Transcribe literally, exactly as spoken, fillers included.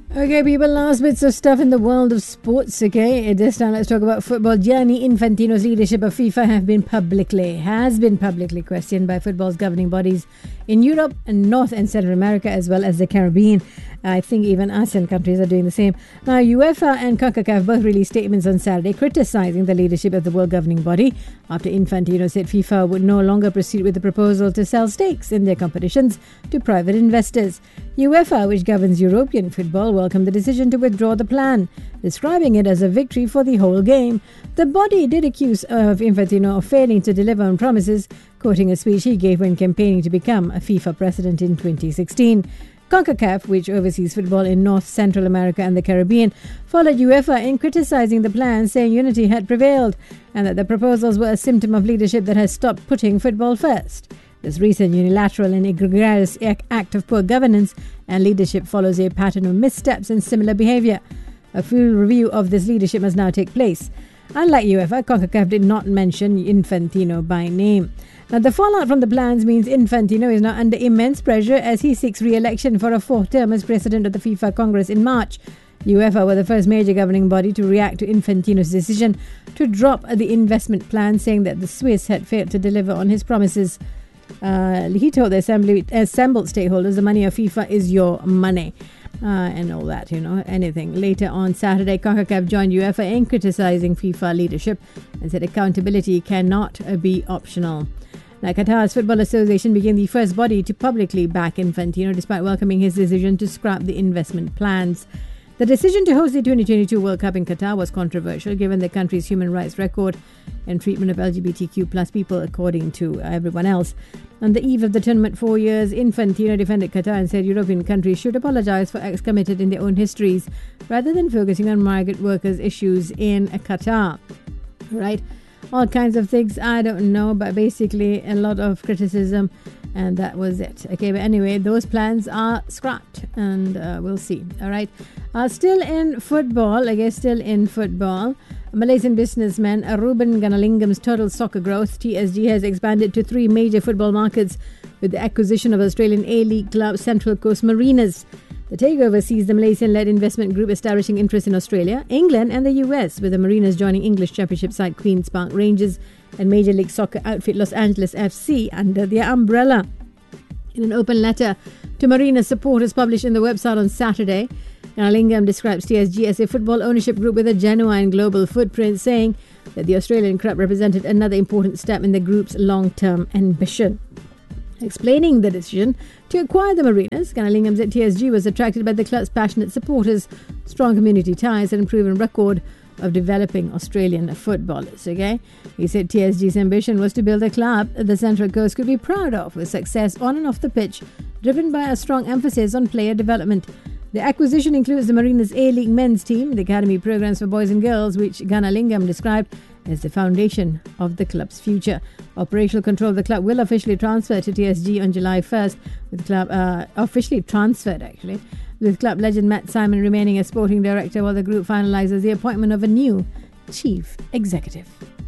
Okay, people, last bits of stuff in the world of sports, okay? This time let's talk about football. Gianni Infantino's leadership of FIFA have been publicly, has been publicly questioned by football's governing bodies in Europe and North and Central America as well as the Caribbean. I think even ASEAN countries are doing the same. Now, UEFA and CONCACAF both released statements on Saturday criticizing the leadership of the world governing body after Infantino said FIFA would no longer proceed with the proposal to sell stakes in their competitions to private investors. UEFA, which governs European football, welcomed the decision to withdraw the plan, describing it as a victory for the whole game. The body did accuse of Infantino of failing to deliver on promises, quoting a speech he gave when campaigning to become a FIFA president in twenty sixteen. CONCACAF, which oversees football in North, Central America and the Caribbean, followed UEFA in criticizing the plan, saying unity had prevailed and that the proposals were a symptom of leadership that has stopped putting football first. This recent unilateral and egregious act of poor governance and leadership follows a pattern of missteps and similar behavior. A full review of this leadership must now take place. Unlike UEFA, CONCACAF did not mention Infantino by name. Now, the fallout from the plans means Infantino is now under immense pressure as he seeks re-election for a fourth term as president of the FIFA Congress in March. UEFA were the first major governing body to react to Infantino's decision to drop the investment plan, saying that the Swiss had failed to deliver on his promises. Uh, he told the assembly, assembled stakeholders the money of FIFA is your money. Uh, and all that, you know, anything. Later on Saturday, CONCACAF joined UEFA in criticizing FIFA leadership and said accountability cannot uh, be optional. Now, Qatar's Football Association became the first body to publicly back Infantino despite welcoming his decision to scrap the investment plans. The decision to host the twenty twenty-two World Cup in Qatar was controversial given the country's human rights record and treatment of L G B T Q plus people according to everyone else. On the eve of the tournament four years, Infantino defended Qatar and said European countries should apologize for acts committed in their own histories rather than focusing on migrant workers' issues in Qatar. Right? All kinds of things, I don't know, but basically a lot of criticism, and that was it. Okay, but anyway, those plans are scrapped, and uh, we'll see. All right. Uh, still in football, I guess still in football, Malaysian businessman Ruben Ganalingham's Total Soccer Growth, T S G, has expanded to three major football markets with the acquisition of Australian A-League club Central Coast Mariners. The takeover sees the Malaysian-led investment group establishing interest in Australia, England and the U S, with the Mariners joining English Championship side Queen's Park Rangers and Major League Soccer outfit Los Angeles F C under their umbrella. In an open letter to Mariners supporters published in the website on Saturday, Ganalingam describes T S G as a football ownership group with a genuine global footprint, saying that the Australian club represented another important step in the group's long-term ambition. Explaining the decision to acquire the Mariners, Ganalingam said T S G was attracted by the club's passionate supporters, strong community ties and proven record of developing Australian footballers. Okay, he said T S G's ambition was to build a club the Central Coast could be proud of, with success on and off the pitch driven by a strong emphasis on player development. The acquisition includes the Mariners A-League men's team, the academy programs for boys and girls, which Ganalingam described as the foundation of the club's future. Operational control of the club will officially transfer to T S G on July first, with the club uh, officially transferred actually, with club legend Matt Simon remaining as sporting director while the group finalizes the appointment of a new chief executive.